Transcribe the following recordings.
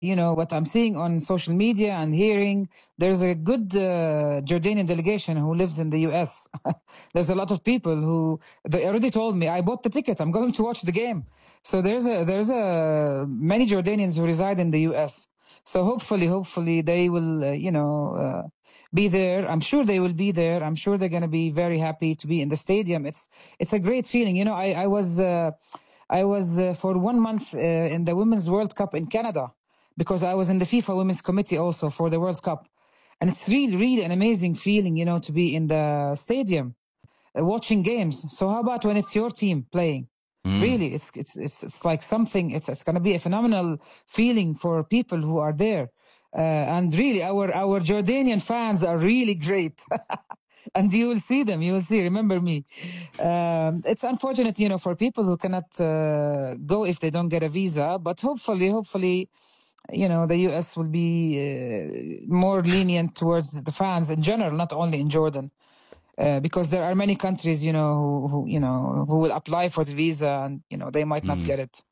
what I'm seeing on social media and hearing, there's a good Jordanian delegation who lives in the US. There's a lot of people who they already told me, I bought the ticket, I'm going to watch the game. So there's many Jordanians who reside in the US. So hopefully they will, be there. I'm sure they will be there. I'm sure they're going to be very happy to be in the stadium. It's a great feeling. I was for 1 month in the Women's World Cup in Canada, because I was in the FIFA Women's Committee also for the World Cup. And it's really an amazing feeling, to be in the stadium watching games. So how about when it's your team playing? Really, it's like something. It's going to be a phenomenal feeling for people who are there, and really, our Jordanian fans are really great. And you will see them. You will see. Remember me. It's unfortunate, for people who cannot go if they don't get a visa. But hopefully, the U.S. will be more lenient towards the fans in general, not only in Jordan. Because there are many countries, who will apply for the visa and, they might not get it.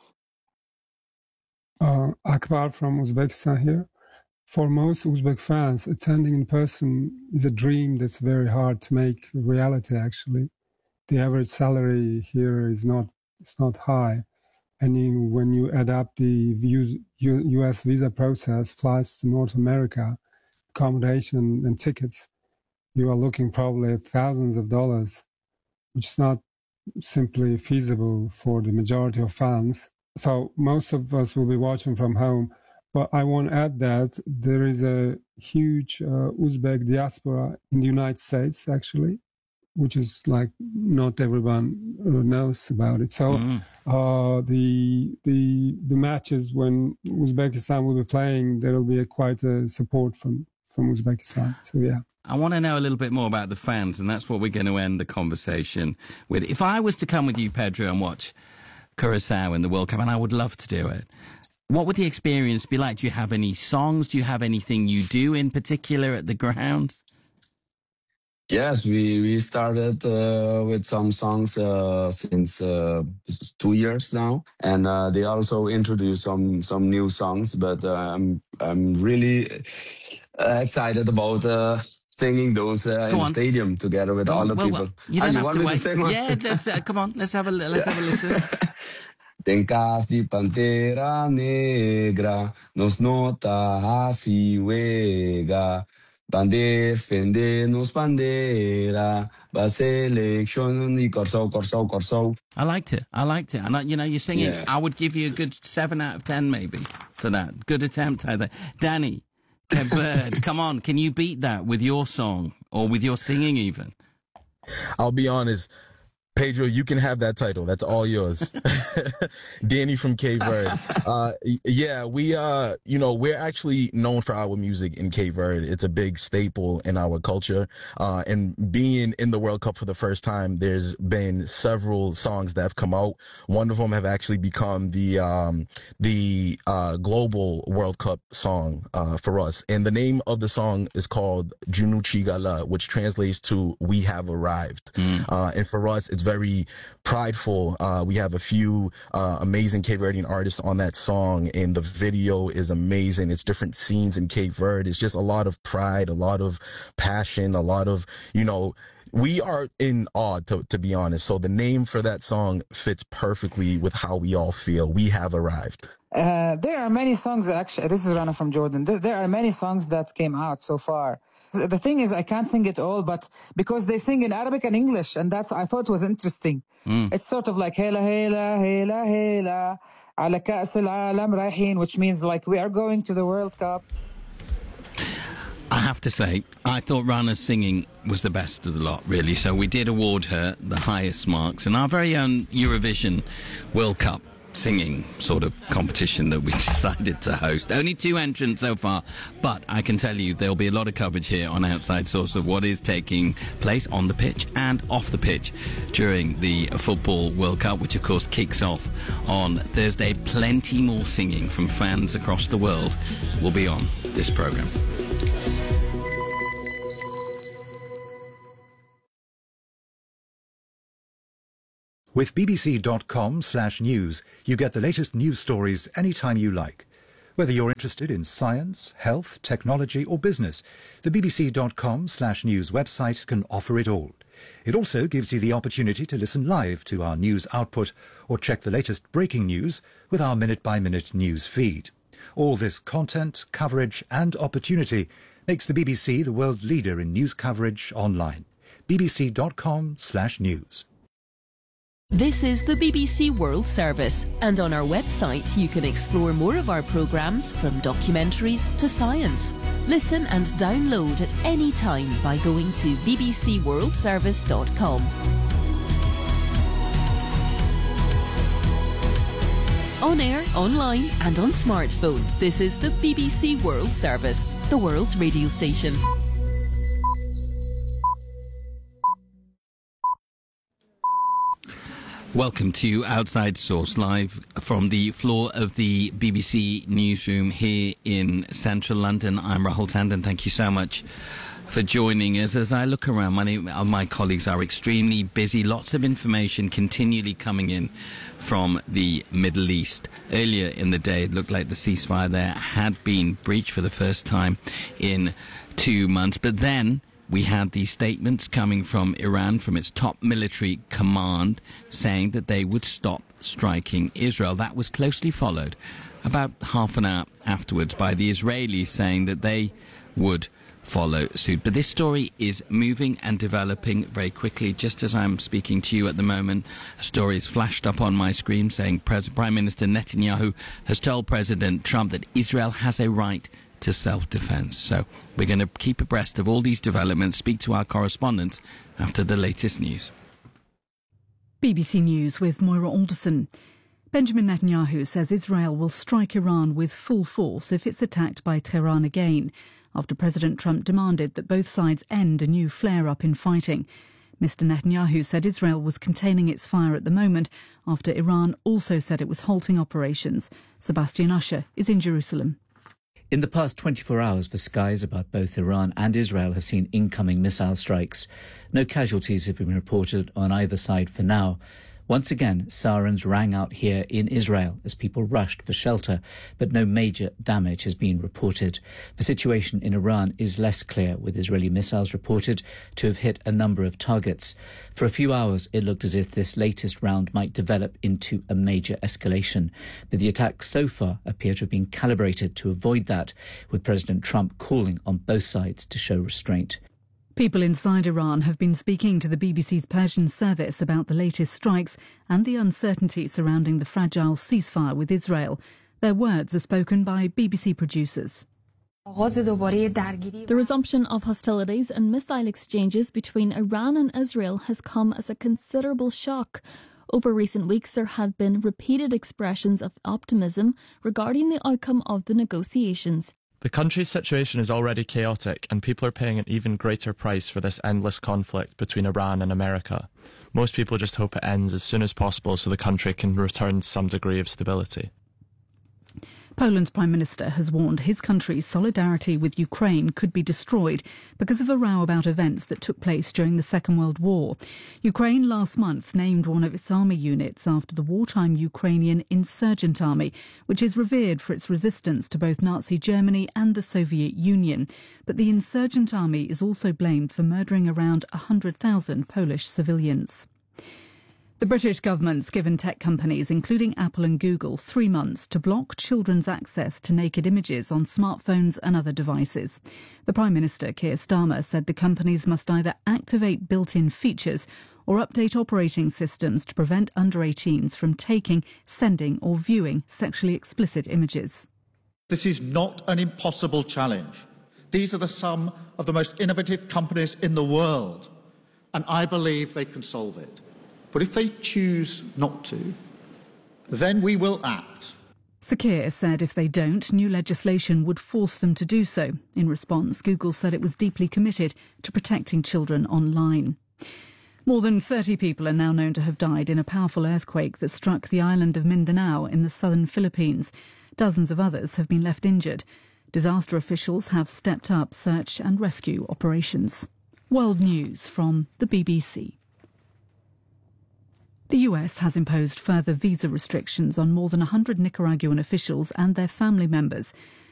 Akbar from Uzbekistan here. For most Uzbek fans, attending in person is a dream that's very hard to make reality, actually. The average salary here is not high. And when you add up the U.S. visa process, flights to North America, accommodation and tickets, you are looking probably at thousands of dollars, which is not simply feasible for the majority of fans. So most of us will be watching from home. But I want to add that there is a huge Uzbek diaspora in the United States, actually, which is like not everyone knows about it. So the matches when Uzbekistan will be playing, there will be quite a support from Uzbekistan. So yeah. I want to know a little bit more about the fans, and that's what we're going to end the conversation with. If I was to come with you, Pedro, and watch Curaçao in the World Cup, and I would love to do it, what would the experience be like? Do you have any songs? Do you have anything you do in particular at the grounds? Yes, we started with some songs since 2 years now, and they also introduced some new songs. But I'm really excited about singing those in the stadium together with all the people. Well, you don't have to wait. Sing one? Yeah, come on, let's have a listen. Tem casi pantera negra, nos nota así juega. Van defender-nos bandeira, ba selection y corso. I liked it. And, you're singing. Yeah. I would give you a good 7 out of 10 maybe for that. Good attempt, Heather. Danny, Cape Verde, come on. Can you beat that with your song or with your singing even? I'll be honest. Pedro, you can have that title. That's all yours. Danny from Cape Verde. Yeah, we're actually known for our music in Cape Verde. It's a big staple in our culture. And being in the World Cup for the first time, there's been several songs that have come out. One of them have actually become the global World Cup song for us. And the name of the song is called Junu Chigala, which translates to "We Have Arrived." And for us, it's very prideful. We have a few amazing Cape Verdean artists on that song, and the video is amazing. It's different scenes in Cape Verde. It's just a lot of pride, a lot of passion, a lot of, we are in awe, to be honest. So the name for that song fits perfectly with how we all feel. We have arrived. There are many songs, actually. This is Rana from Jordan. There are many songs that came out so far. The thing is, I can't sing it all, but because they sing in Arabic and English, and I thought was interesting. It's sort of like Hela, Hela, Hela, Hela, Ala Ka'as al-Alam Raihin, which means like we are going to the World Cup. I have to say, I thought Rana's singing was the best of the lot, really. So we did award her the highest marks in our very own Eurovision World Cup singing sort of competition that we decided to host. Only 2 entrants so far, but I can tell you there'll be a lot of coverage here on Outside Source of what is taking place on the pitch and off the pitch during the Football World Cup, which of course kicks off on Thursday. Plenty more singing from fans across the world will be on this programme. With bbc.com/news, you get the latest news stories anytime you like. Whether you're interested in science, health, technology or business, the bbc.com/news website can offer it all. It also gives you the opportunity to listen live to our news output or check the latest breaking news with our minute-by-minute news feed. All this content, coverage and opportunity makes the BBC the world leader in news coverage online. bbc.com/news. This is the BBC World Service, and on our website you can explore more of our programmes, from documentaries to science. Listen and download at any time by going to bbcworldservice.com. On air, online and on smartphone, this is the BBC World Service, the world's radio station. Welcome to Outside Source, live from the floor of the BBC newsroom here in central London. I'm Rahul Tandon. Thank you so much for joining us. As I look around, many of my colleagues are extremely busy. Lots of information continually coming in from the Middle East. Earlier in the day, it looked like the ceasefire there had been breached for the first time in 2 months. But then we had these statements coming from Iran, from its top military command, saying that they would stop striking Israel. That was closely followed about half an hour afterwards by the Israelis saying that they would follow suit. But this story is moving and developing very quickly. Just as I'm speaking to you at the moment, a story is flashed up on my screen saying Prime Minister Netanyahu has told President Trump that Israel has a right to self-defense. So we're going to keep abreast of all these developments, speak to our correspondents after the latest news. BBC News with Moira Alderson. Benjamin Netanyahu says Israel will strike Iran with full force if it's attacked by Tehran again, after President Trump demanded that both sides end a new flare-up in fighting. Mr. Netanyahu said Israel was containing its fire at the moment, after Iran also said it was halting operations. Sebastian Usher is in Jerusalem. In the past 24 hours, the skies about both Iran and Israel have seen incoming missile strikes. No casualties have been reported on either side for now. Once again, sirens rang out here in Israel as people rushed for shelter, but no major damage has been reported. The situation in Iran is less clear, with Israeli missiles reported to have hit a number of targets. For a few hours, it looked as if this latest round might develop into a major escalation. But the attacks so far appear to have been calibrated to avoid that, with President Trump calling on both sides to show restraint. People inside Iran have been speaking to the BBC's Persian service about the latest strikes and the uncertainty surrounding the fragile ceasefire with Israel. Their words are spoken by BBC producers. The resumption of hostilities and missile exchanges between Iran and Israel has come as a considerable shock. Over recent weeks, there had been repeated expressions of optimism regarding the outcome of the negotiations. The country's situation is already chaotic, and people are paying an even greater price for this endless conflict between Iran and America. Most people just hope it ends as soon as possible so the country can return some degree of stability. Poland's Prime Minister has warned his country's solidarity with Ukraine could be destroyed because of a row about events that took place during the Second World War. Ukraine last month named one of its army units after the wartime Ukrainian Insurgent Army, which is revered for its resistance to both Nazi Germany and the Soviet Union. But the Insurgent Army is also blamed for murdering around 100,000 Polish civilians. The British government's given tech companies, including Apple and Google, 3 months to block children's access to naked images on smartphones and other devices. The Prime Minister, Keir Starmer, said the companies must either activate built-in features or update operating systems to prevent under-18s from taking, sending or viewing sexually explicit images. This is not an impossible challenge. These are some of the most innovative companies in the world, and I believe they can solve it. But if they choose not to, then we will act. Sir Keir said if they don't, new legislation would force them to do so. In response, Google said it was deeply committed to protecting children online. More than 30 people are now known to have died in a powerful earthquake that struck the island of Mindanao in the southern Philippines. Dozens of others have been left injured. Disaster officials have stepped up search and rescue operations. World News from the BBC. The US has imposed further visa restrictions on more than 100 Nicaraguan officials and their family members.